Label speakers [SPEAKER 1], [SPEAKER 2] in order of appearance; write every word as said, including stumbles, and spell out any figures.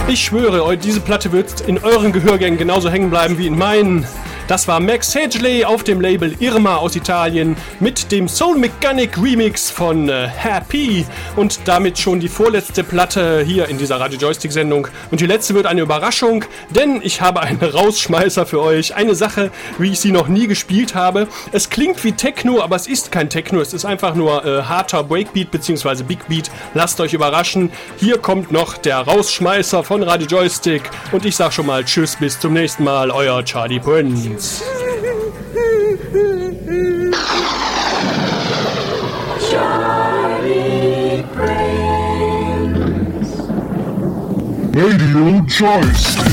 [SPEAKER 1] Ich schwöre, diese Platte wird in euren Gehörgängen genauso hängen bleiben wie in meinen. Das war Max Hedgley auf dem Label Irma aus Italien mit dem Soul Mechanic Remix von äh, Happy und damit schon die vorletzte Platte hier in dieser Radio Joystick Sendung. Und die letzte wird eine Überraschung, denn ich habe einen Rausschmeißer für euch. Eine Sache, wie ich sie noch nie gespielt habe. Es klingt wie Techno, aber es ist kein Techno. Es ist einfach nur äh, harter Breakbeat bzw. Big Beat. Lasst euch überraschen. Hier kommt noch der Rausschmeißer von Radio Joystick und ich sag schon mal Tschüss, bis zum nächsten Mal. Euer Charlie Prince.
[SPEAKER 2] Radio Joystick.